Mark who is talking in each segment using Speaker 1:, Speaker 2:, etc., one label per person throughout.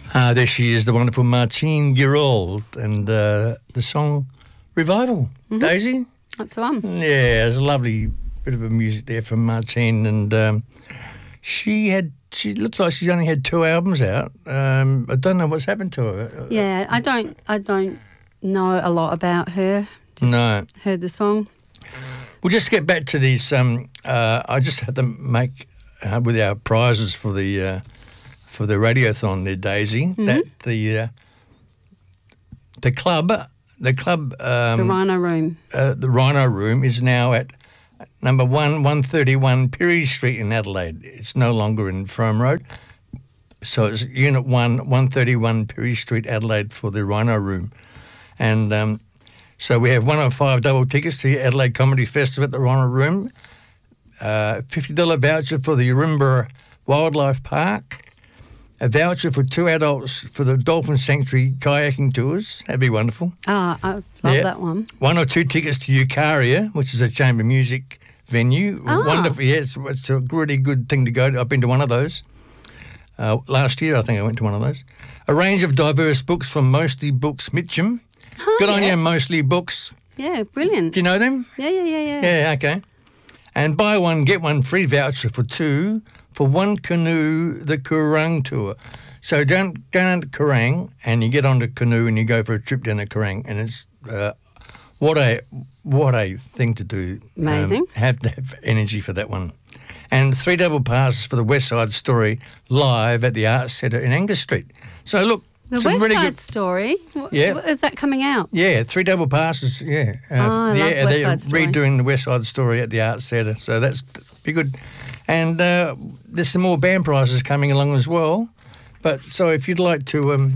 Speaker 1: There she is, the wonderful Martine Giraud, and the song Revival. Daisy?
Speaker 2: That's the one.
Speaker 1: Yeah, there's a lovely bit of music there from Martine, and she looks like she's only had 2 albums out. I don't know what's happened to her.
Speaker 2: Yeah, I don't know a lot about her. Just heard the song.
Speaker 1: We'll just get back to these. I just had to make with our prizes for the radiothon there, Daisy. That the club, the
Speaker 2: Rhino Room.
Speaker 1: The Rhino Room is now at number 131 Perry Street in Adelaide. It's no longer in Frome Road. So it's Unit 1, 131 Perry Street, Adelaide for the Rhino Room. And so we have 105 double tickets to the Adelaide Comedy Festival at the Rhino Room, $50 voucher for the Yurimbah Wildlife Park, a voucher for 2 adults for the Dolphin Sanctuary kayaking tours. That'd be wonderful.
Speaker 2: I love that one.
Speaker 1: 1 or 2 tickets to Eucharia, which is a chamber music venue. Wonderful. Yeah, it's a really good thing to go to. I've been to one of those. Last year, I think I went to one of those. A range of diverse books from Mostly Books Mitcham. Good on you, Mostly Books.
Speaker 2: Yeah, brilliant.
Speaker 1: Do you know them?
Speaker 2: Yeah.
Speaker 1: Yeah, okay. And buy one, get one free voucher for 2 for One Canoe, the Kurrang tour. So go down to Kurrang and you get on the canoe and you go for a trip down to Kurrang, and it's what a thing to do.
Speaker 2: Amazing.
Speaker 1: Have to have energy for that one. And 3 double passes for the West Side Story live at the Arts Centre in Angus Street. So look,
Speaker 2: the West Side Story.
Speaker 1: Yeah,
Speaker 2: is that coming out?
Speaker 1: Yeah, 3 double passes. Yeah,
Speaker 2: I love West Side Story.
Speaker 1: Redoing the West Side Story at the Arts Centre, so that's be good. And there's some more band prizes coming along as well. But so if you'd like to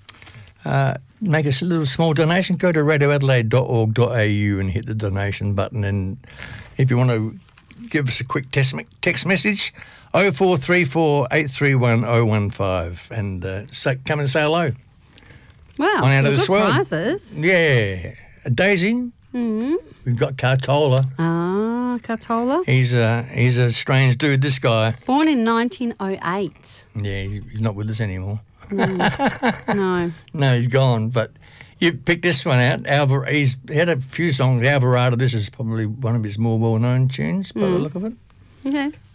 Speaker 1: make a little small donation, go to radioadelaide.org.au and hit the donation button. And if you want to give us a quick text message, 0434 831 015, and come and say hello.
Speaker 2: Wow,
Speaker 1: on Out of This World.
Speaker 2: Prizes.
Speaker 1: Yeah. Daisy.
Speaker 2: Mm-hmm.
Speaker 1: We've got Cartola.
Speaker 2: Cartola.
Speaker 1: He's a strange dude, this guy.
Speaker 2: Born in 1908.
Speaker 1: Yeah, he's not with us anymore.
Speaker 2: No.
Speaker 1: No, he's gone. But you picked this one out. He's had a few songs. Alvarado, this is probably one of his more well-known tunes by the look of it.
Speaker 2: Okay.